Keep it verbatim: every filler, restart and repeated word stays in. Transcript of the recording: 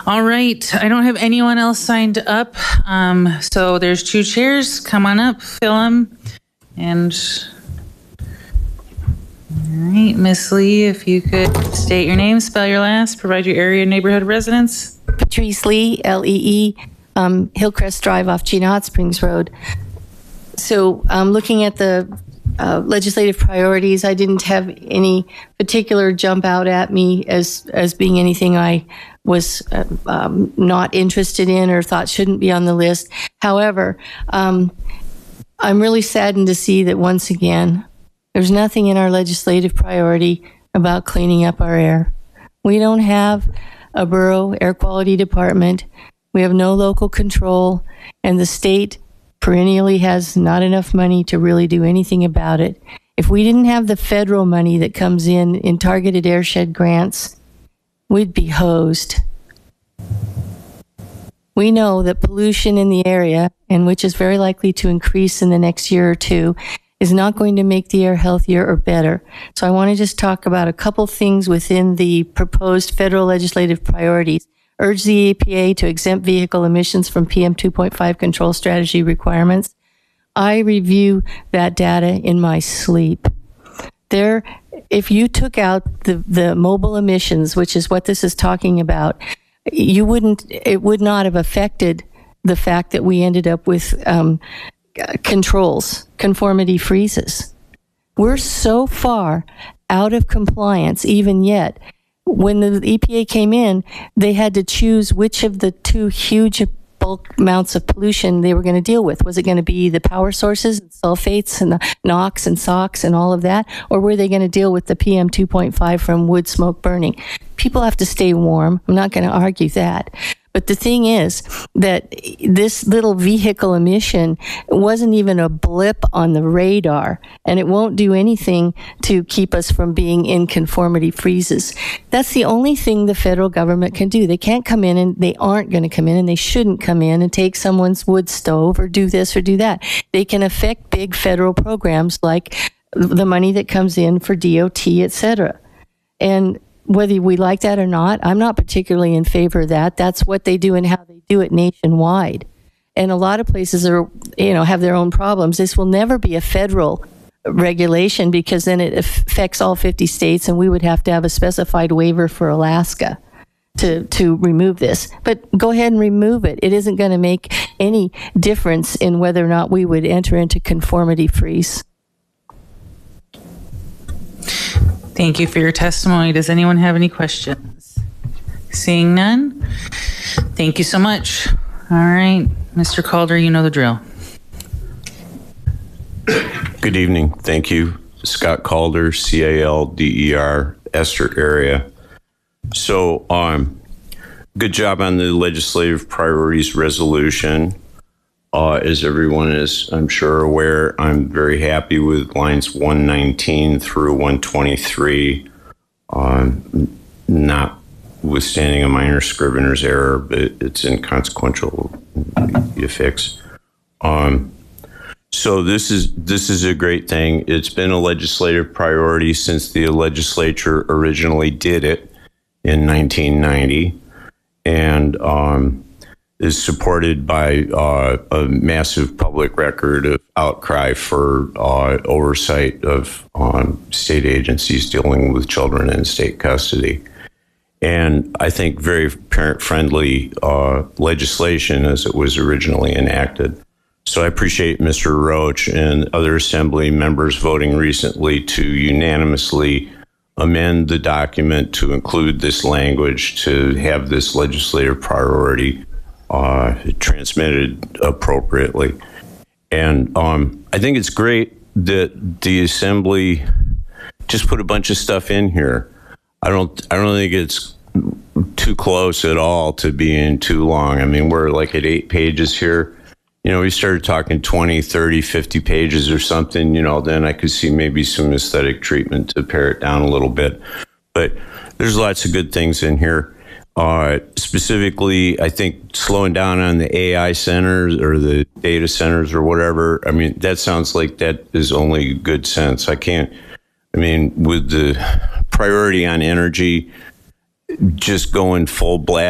All right. I don't have anyone else signed up. Um, so there's two chairs. Come on up, fill them. And all right, Miss Lee, if you could state your name, spell your last, provide your area and neighborhood residence. Patrice Lee, L E E, um, Hillcrest Drive off Gina Hot Springs Road. So um, looking at the uh, legislative priorities, I didn't have any particular jump out at me as, as being anything I was uh, um, not interested in or thought shouldn't be on the list. However, um, I'm really saddened to see that once again, there's nothing in our legislative priority about cleaning up our air. We don't have a borough air quality department. We have no local control, and the state perennially has not enough money to really do anything about it. If we didn't have the federal money that comes in in targeted airshed grants, we'd be hosed. We know that pollution in the area, and which is very likely to increase in the next year or two, is not going to make the air healthier or better. So I want to just talk about a couple things within the proposed federal legislative priorities. Urge the E P A to exempt vehicle emissions from P M two point five control strategy requirements. I review that data in my sleep. There, if you took out the, the mobile emissions, which is what this is talking about, you wouldn't, it would not have affected the fact that we ended up with um, controls, conformity freezes. We're so far out of compliance even yet. When the E P A came in, they had to choose which of the two huge bulk amounts of pollution they were going to deal with. Was it going to be the power sources, and sulfates, and the NOx and SOx and all of that? Or were they going to deal with the P M two point five from wood smoke burning? People have to stay warm. I'm not going to argue that. But the thing is that this little vehicle emission wasn't even a blip on the radar, and it won't do anything to keep us from being in conformity freezes. That's the only thing the federal government can do. They can't come in, and they aren't going to come in, and they shouldn't come in and take someone's wood stove or do this or do that. They can affect big federal programs like the money that comes in for D O T, et cetera. And whether we like that or not, I'm not particularly in favor of that. That's what they do and how they do it nationwide. And a lot of places are, you know, have their own problems. This will never be a federal regulation because then it affects all fifty states, and we would have to have a specified waiver for Alaska to, to remove this. But go ahead and remove it. It isn't going to make any difference in whether or not we would enter into conformity freeze. Thank you for your testimony. Does anyone have any questions? Seeing none, thank you so much. All right, Mister Calder, you know the drill. Good evening. Thank you. Scott Calder, C A L D E R, Esther area. So, um, good job on the legislative priorities resolution. Uh, as everyone is, I'm sure, aware, I'm very happy with lines one nineteen through one twenty-three, um, notwithstanding a minor scrivener's error, but it's inconsequential, you fix. Um, so this is this is a great thing. It's been a legislative priority since the legislature originally did it in nineteen ninety, and um, is supported by uh, a massive public record of outcry for uh, oversight of um, state agencies dealing with children in state custody. And I think very parent-friendly uh, legislation as it was originally enacted. So I appreciate Mister Roach and other Assembly members voting recently to unanimously amend the document to include this language to have this legislative priority Uh, transmitted appropriately. And um, I think it's great that the Assembly just put a bunch of stuff in here. I don't I don't think it's too close at all to being too long. I mean, we're like at eight pages here. You know, we started talking twenty, thirty, fifty pages or something, you know, then I could see maybe some aesthetic treatment to pare it down a little bit. But there's lots of good things in here. Uh, specifically, I think slowing down on the A I centers or the data centers or whatever, I mean, that sounds like that is only good sense. I can't, I mean, with the priority on energy, just going full blast